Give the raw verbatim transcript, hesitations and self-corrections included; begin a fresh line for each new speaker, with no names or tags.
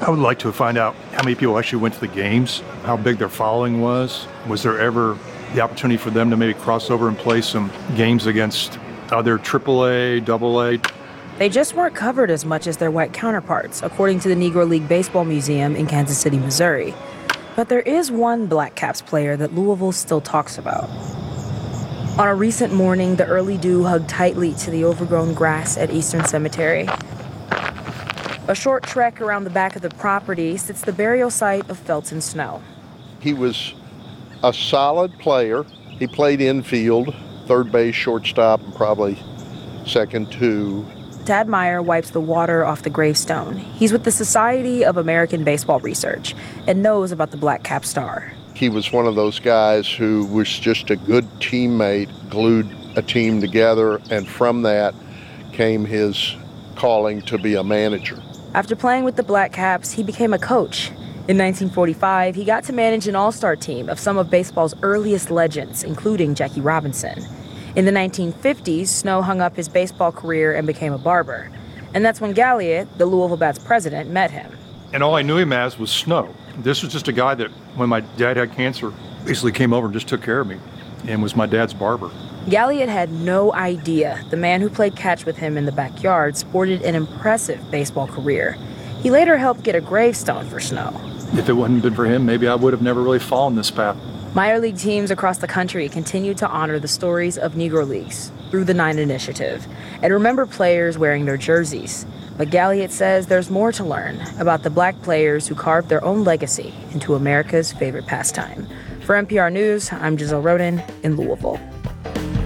I would like to find out how many people actually went to the games, how big their following was. Was there ever the opportunity for them to maybe cross over and play some games against other triple A, double A?
They just weren't covered as much as their white counterparts, according to the Negro League Baseball Museum in Kansas City, Missouri. But there is one Black Caps player that Louisville still talks about. On a recent morning, the early dew hugged tightly to the overgrown grass at Eastern Cemetery. A short trek around the back of the property sits the burial site of Felton Snow.
He was a solid player. He played infield, third base, shortstop, and probably second too.
Tad Meyer wipes the water off the gravestone. He's with the Society of American Baseball Research and knows about the Black Cap star.
He was one of those guys who was just a good teammate, glued a team together, and from that came his calling to be a manager.
After playing with the Black Caps, he became a coach. In nineteen forty-five, he got to manage an all-star team of some of baseball's earliest legends, including Jackie Robinson. In the nineteen fifties, Snow hung up his baseball career and became a barber. And that's when Galliot, the Louisville Bats president, met him.
And all I knew him as was Snow. This was just a guy that, when my dad had cancer, basically came over and just took care of me and was my dad's barber.
Galliot had no idea the man who played catch with him in the backyard sported an impressive baseball career. He later helped get a gravestone for Snow.
If it hadn't been for him, maybe I would have never really fallen this path.
Minor league teams across the country continue to honor the stories of Negro Leagues through the Nine Initiative and remember players wearing their jerseys. But Galliot says there's more to learn about the Black players who carved their own legacy into America's favorite pastime. For N P R News, I'm Giselle Roden in Louisville.